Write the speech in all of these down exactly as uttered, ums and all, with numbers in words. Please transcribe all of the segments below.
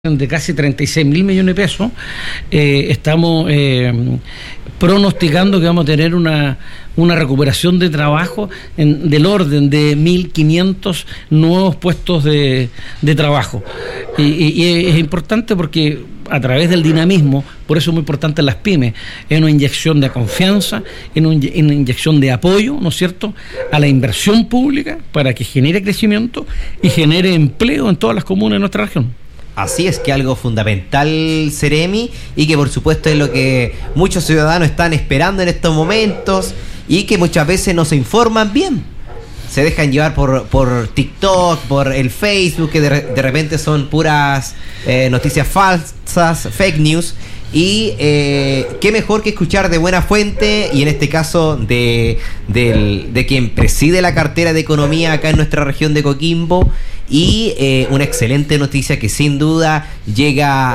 de casi treinta y seis mil millones de pesos, eh, estamos eh, pronosticando que vamos a tener una, una recuperación de trabajo en, del orden de mil quinientos nuevos puestos de, de trabajo. Y, y, y es importante porque a través del dinamismo, por eso es muy importante las pymes, es una inyección de confianza, es una inyección de apoyo, ¿no es cierto?, a la inversión pública para que genere crecimiento y genere empleo en todas las comunas de nuestra región. Así es, que algo fundamental, Seremi, y que por supuesto es lo que muchos ciudadanos están esperando en estos momentos y que muchas veces no se informan bien. Se dejan llevar por, por TikTok, por el Facebook, que de, de repente son puras eh, noticias falsas, fake news. Y eh, qué mejor que escuchar de buena fuente, y en este caso de, de, de quien preside la cartera de Economía acá en nuestra región de Coquimbo. Y eh, una excelente noticia que sin duda llega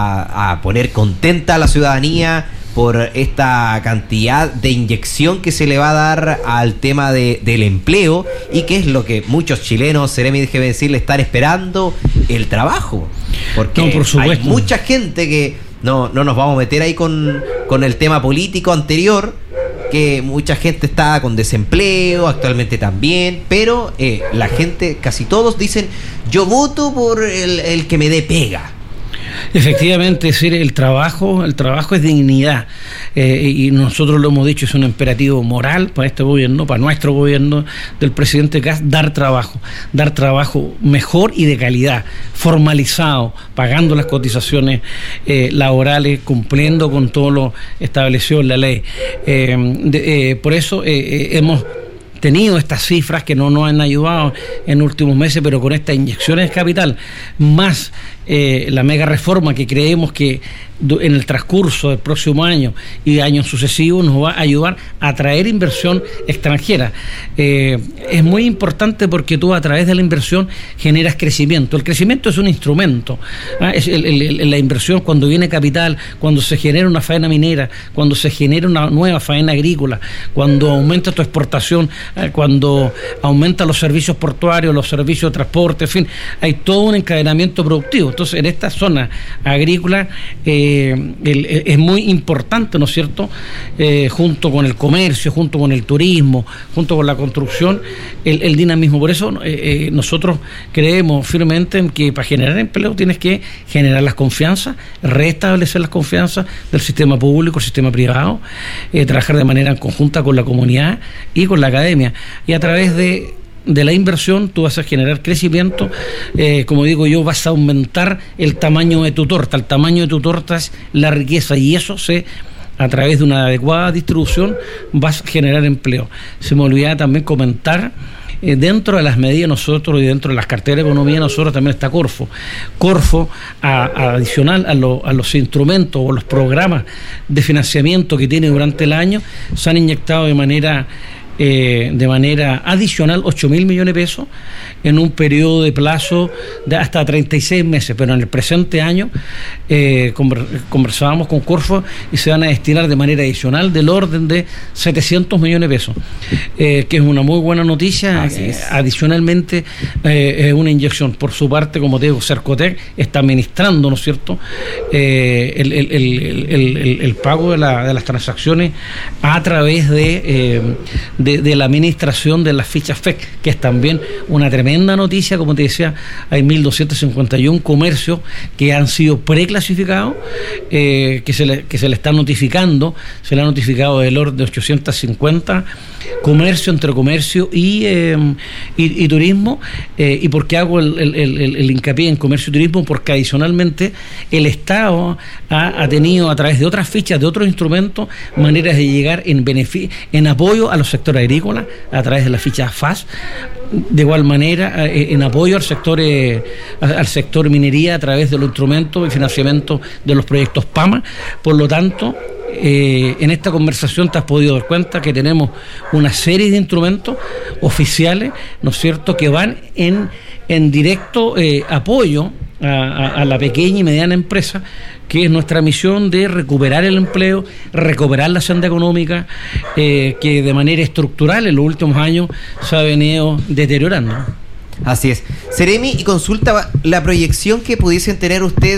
a, a poner contenta a la ciudadanía por esta cantidad de inyección que se le va a dar al tema de, del empleo, y que es lo que muchos chilenos, Seremi, déjeme decirle, están esperando: el trabajo. Porque no, por supuesto, hay mucha gente que no, no nos vamos a meter ahí con, con el tema político anterior, que mucha gente está con desempleo actualmente también, pero eh, la gente, casi todos dicen: yo voto por el, el que me dé pega. Efectivamente, es decir, el trabajo, el trabajo es dignidad, eh, y nosotros lo hemos dicho, es un imperativo moral para este gobierno, para nuestro gobierno del presidente Kast, dar trabajo, dar trabajo mejor y de calidad, formalizado, pagando las cotizaciones eh, laborales, cumpliendo con todo lo establecido en la ley. Eh, de, eh, por eso eh, eh, hemos tenido estas cifras que no nos han ayudado en últimos meses, pero con estas inyecciones de capital, más eh, la mega reforma que creemos que en el transcurso del próximo año y años sucesivos nos va a ayudar a atraer inversión extranjera. Eh, es muy importante porque tú a través de la inversión generas crecimiento. El crecimiento es un instrumento, ¿ah? Es el, el, el, la inversión, cuando viene capital, cuando se genera una faena minera, cuando se genera una nueva faena agrícola, cuando aumenta tu exportación, eh, cuando aumenta los servicios portuarios, los servicios de transporte, en fin, hay todo un encadenamiento productivo. Entonces, en esta zona agrícola eh, el, el, es muy importante, ¿no es cierto?, eh, junto con el comercio, junto con el turismo, junto con la construcción, el, el dinamismo. Por eso eh, eh, nosotros creemos firmemente en que para generar empleo tienes que generar las confianzas, restablecer las confianzas del sistema público, el sistema privado, eh, trabajar de manera conjunta con la comunidad y con la academia, y a través de de la inversión tú vas a generar crecimiento, eh, como digo yo, vas a aumentar el tamaño de tu torta. El tamaño de tu torta es la riqueza, y eso se, a través de una adecuada distribución, vas a generar empleo. Se me olvidaba también comentar, eh, dentro de las medidas nosotros y dentro de las carteras de economía nosotros también está Corfo. Corfo, a, a adicional a, lo, a los instrumentos o los programas de financiamiento que tiene durante el año, se han inyectado de manera Eh, de manera adicional ocho mil millones de pesos en un periodo de plazo de hasta treinta y seis meses, pero en el presente año eh, conversábamos con Corfo y se van a destinar de manera adicional del orden de setecientos millones de pesos, eh, que es una muy buena noticia. Eh, adicionalmente eh, es una inyección. Por su parte, como te digo, Cercotec está administrando, ¿no es cierto?, eh, el, el, el, el, el, el pago de, la, de las transacciones a través de, eh, de De, de la administración de las fichas F E C, que es también una tremenda noticia. Como te decía, hay mil doscientos cincuenta y uno comercios que han sido preclasificados, eh, que, se le, que se le está notificando, se le ha notificado del orden de ochocientos cincuenta comercio, entre comercio y, eh, y, y turismo. Eh, ¿Y por qué hago el, el, el, el hincapié en comercio y turismo? Porque adicionalmente el Estado ha, ha tenido, a través de otras fichas, de otros instrumentos, maneras de llegar en beneficio, en apoyo a los sectores agrícola a través de la ficha F A S, de igual manera eh, en apoyo al sector eh, al sector minería a través de los instrumentos y financiamiento de los proyectos PAMA. Por lo tanto, eh, en esta conversación te has podido dar cuenta que tenemos una serie de instrumentos oficiales, ¿no es cierto?, que van en, en directo eh, apoyo a, a, a la pequeña y mediana empresa, que es nuestra misión de recuperar el empleo, recuperar la senda económica, eh, que de manera estructural en los últimos años se ha venido deteriorando. Así es. Seremi, y consulta la proyección que pudiesen tener ustedes